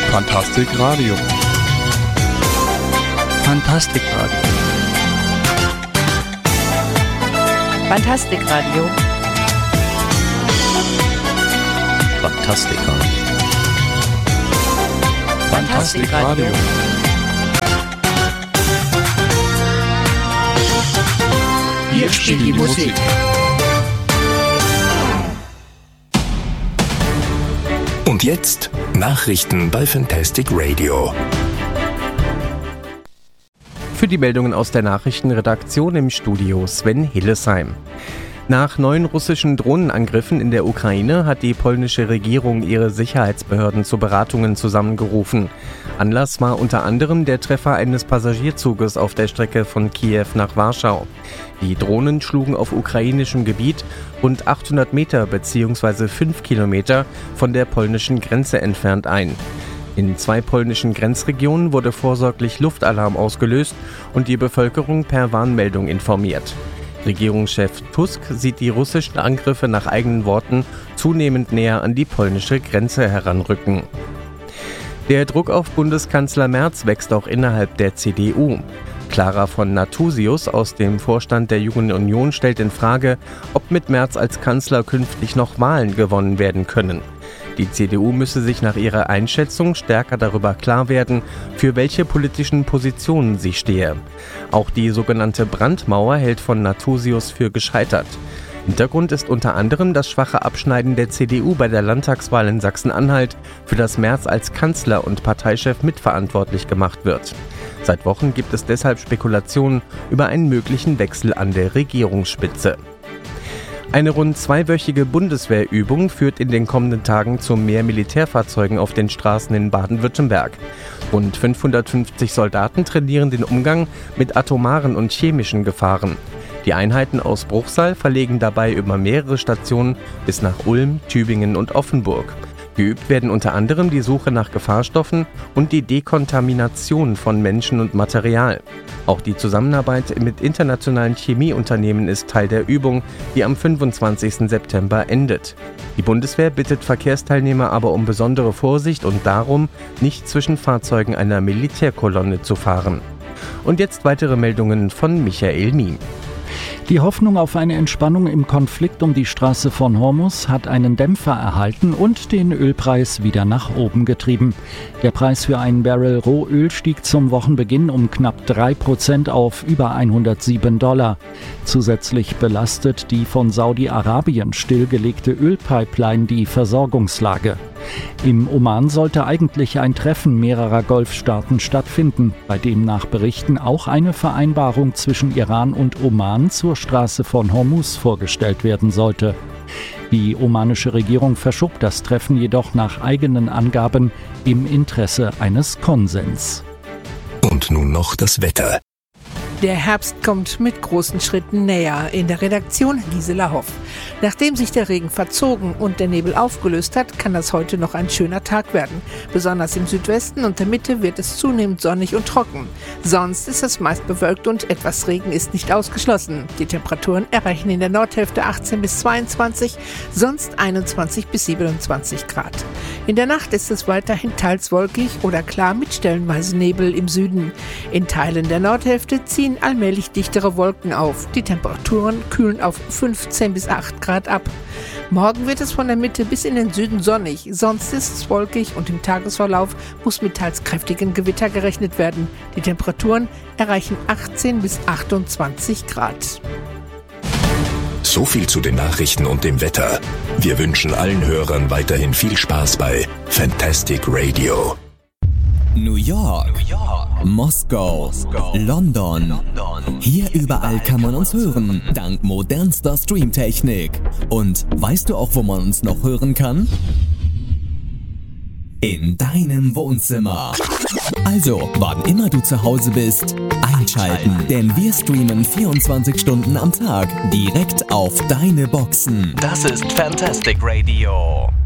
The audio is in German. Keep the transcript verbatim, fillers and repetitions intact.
Fantastic Radio. Fantastic Radio. Fantastic Radio. Fantastic Radio. Fantastic Radio. Hier spielt die Musik. Und jetzt Nachrichten bei Fantastic Radio. Für die Meldungen aus der Nachrichtenredaktion im Studio Sven Hillesheim. Nach neuen russischen Drohnenangriffen in der Ukraine hat die polnische Regierung ihre Sicherheitsbehörden zu Beratungen zusammengerufen. Anlass war unter anderem der Treffer eines Passagierzuges auf der Strecke von Kiew nach Warschau. Die Drohnen schlugen auf ukrainischem Gebiet rund achthundert Meter bzw. fünf Kilometer von der polnischen Grenze entfernt ein. In zwei polnischen Grenzregionen wurde vorsorglich Luftalarm ausgelöst und die Bevölkerung per Warnmeldung informiert. Regierungschef Tusk sieht die russischen Angriffe nach eigenen Worten zunehmend näher an die polnische Grenze heranrücken. Der Druck auf Bundeskanzler Merz wächst auch innerhalb der C D U. Clara von Nathusius aus dem Vorstand der Jungen Union stellt in Frage, ob mit Merz als Kanzler künftig noch Wahlen gewonnen werden können. Die C D U müsse sich nach ihrer Einschätzung stärker darüber klar werden, für welche politischen Positionen sie stehe. Auch die sogenannte Brandmauer hält von Nathusius für gescheitert. Hintergrund ist unter anderem das schwache Abschneiden der C D U bei der Landtagswahl in Sachsen-Anhalt, für das Merz als Kanzler und Parteichef mitverantwortlich gemacht wird. Seit Wochen gibt es deshalb Spekulationen über einen möglichen Wechsel an der Regierungsspitze. Eine rund zweiwöchige Bundeswehrübung führt in den kommenden Tagen zu mehr Militärfahrzeugen auf den Straßen in Baden-Württemberg. Rund fünfhundertfünfzig Soldaten trainieren den Umgang mit atomaren und chemischen Gefahren. Die Einheiten aus Bruchsal verlegen dabei über mehrere Stationen bis nach Ulm, Tübingen und Offenburg. Geübt werden unter anderem die Suche nach Gefahrstoffen und die Dekontamination von Menschen und Material. Auch die Zusammenarbeit mit internationalen Chemieunternehmen ist Teil der Übung, die am fünfundzwanzigsten September endet. Die Bundeswehr bittet Verkehrsteilnehmer aber um besondere Vorsicht und darum, nicht zwischen Fahrzeugen einer Militärkolonne zu fahren. Und jetzt weitere Meldungen von Michael Miem. Die Hoffnung auf eine Entspannung im Konflikt um die Straße von Hormuz hat einen Dämpfer erhalten und den Ölpreis wieder nach oben getrieben. Der Preis für einen Barrel Rohöl stieg zum Wochenbeginn um knapp drei Prozent auf über hundertsieben Dollar. Zusätzlich belastet die von Saudi-Arabien stillgelegte Ölpipeline die Versorgungslage. Im Oman sollte eigentlich ein Treffen mehrerer Golfstaaten stattfinden, bei dem nach Berichten auch eine Vereinbarung zwischen Iran und Oman zur Straße von Hormuz vorgestellt werden sollte. Die omanische Regierung verschob das Treffen jedoch nach eigenen Angaben im Interesse eines Konsens. Und nun noch das Wetter. Der Herbst kommt mit großen Schritten näher. In der Redaktion Gisela Hoff. Nachdem sich der Regen verzogen und der Nebel aufgelöst hat, kann das heute noch ein schöner Tag werden. Besonders im Südwesten und der Mitte wird es zunehmend sonnig und trocken. Sonst ist es meist bewölkt und etwas Regen ist nicht ausgeschlossen. Die Temperaturen erreichen in der Nordhälfte achtzehn bis zweiundzwanzig, sonst einundzwanzig bis siebenundzwanzig Grad. In der Nacht ist es weiterhin teils wolkig oder klar mit stellenweise Nebel im Süden. In Teilen der Nordhälfte ziehen allmählich dichtere Wolken auf. Die Temperaturen kühlen auf fünfzehn bis acht Grad ab. Morgen wird es von der Mitte bis in den Süden sonnig, sonst ist es wolkig und im Tagesverlauf muss mit teils kräftigen Gewitter gerechnet werden. Die Temperaturen erreichen achtzehn bis achtundzwanzig Grad. So viel zu den Nachrichten und dem Wetter. Wir wünschen allen Hörern weiterhin viel Spaß bei Fantastic Radio. New York, New York. Moskau, Moskau. London. London. Hier überall kann man uns hören, dank modernster Streamtechnik. Und weißt du auch, wo man uns noch hören kann? In deinem Wohnzimmer. Also, wann immer du zu Hause bist, einschalten, denn wir streamen vierundzwanzig Stunden am Tag direkt auf deine Boxen. Das ist Fantastic Radio.